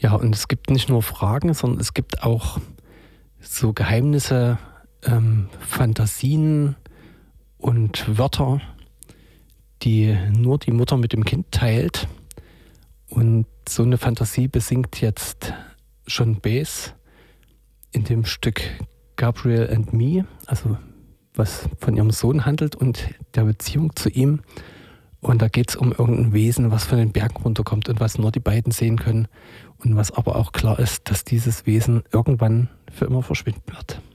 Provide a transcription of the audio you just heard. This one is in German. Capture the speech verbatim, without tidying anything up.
Ja, und es gibt nicht nur Fragen, sondern es gibt auch so Geheimnisse, ähm, Fantasien und Wörter, die nur die Mutter mit dem Kind teilt. Und so eine Fantasie besingt jetzt Joan Baez in dem Stück Gabriel and Me, also was von ihrem Sohn handelt und der Beziehung zu ihm. Und da geht es um irgendein Wesen, was von den Bergen runterkommt und was nur die beiden sehen können. Und was aber auch klar ist, dass dieses Wesen irgendwann für immer verschwinden wird.